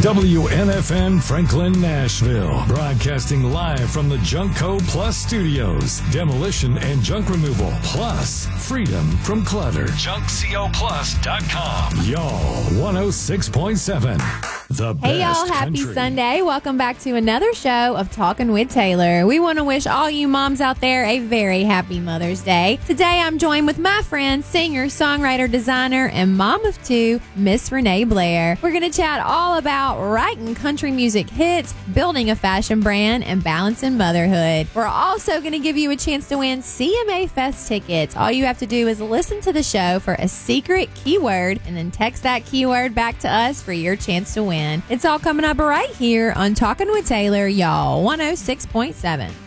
WNFN Franklin, Nashville. Broadcasting live from the Junkco Plus Studios. Demolition and junk removal. Plus, freedom from clutter. JunkCoPlus.com. Y'all, 106.7. The best Hey, y'all. Happy country. Sunday. Welcome back to another show of Talking with Taylor. We want to wish all you moms out there a very happy Mother's Day. Today, I'm joined with my friend, singer, songwriter, designer, and mom of two, Miss Renee Blair. We're going to chat all about writing country music hits, building a fashion brand, and balancing motherhood. We're also going to give you a chance to win CMA Fest tickets. All you have to do is listen to the show for a secret keyword and then text that keyword back to us for your chance to win. It's all coming up right here on Talking with Taylor, y'all, 106.7.